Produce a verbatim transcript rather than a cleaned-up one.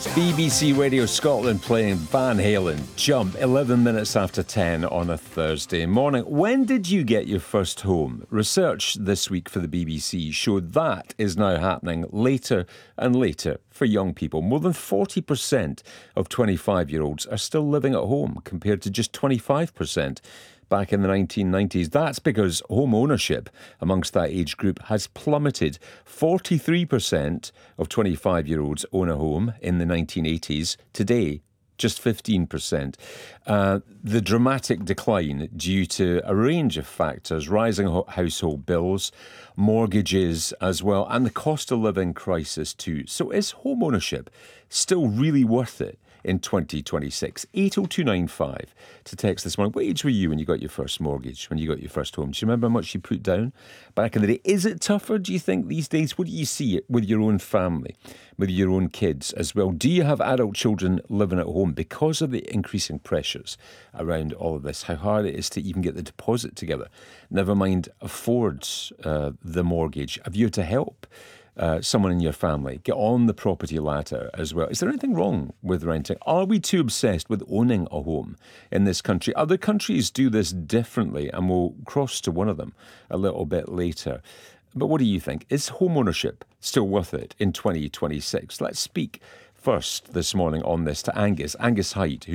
B B C Radio Scotland playing Van Halen, Jump, eleven minutes after ten on a Thursday morning. When did you get your first home? Research this week for the B B C showed that is now happening later and later for young people. More than forty percent of twenty-five-year-olds are still living at home compared to just twenty-five percent back in the nineteen nineties. That's because home ownership amongst that age group has plummeted. forty-three percent of twenty-five-year-olds own a home in the nineteen eighties. Today, just fifteen percent. Uh, the dramatic decline due to a range of factors, rising ho- household bills, mortgages as well, and the cost of living crisis too. So is home ownership still really worth it in twenty twenty-six? eight oh two nine five to text this morning. What age were you when you got your first mortgage, when you got your first home? Do you remember how much you put down back in the day? Is it tougher, do you think, these days? What do you see it with your own family, with your own kids as well? Do you have adult children living at home because of the increasing pressures around all of this? How hard it is to even get the deposit together, never mind afford uh, the mortgage. Have you had to help Uh, someone in your family get on the property ladder as well? Is there anything wrong with renting? Are we too obsessed with owning a home in this country? Other countries do this differently, and we'll cross to one of them a little bit later. But what do you think? Is home ownership still worth it in twenty twenty-six? Let's speak first this morning on this to Angus, Angus Hyde, who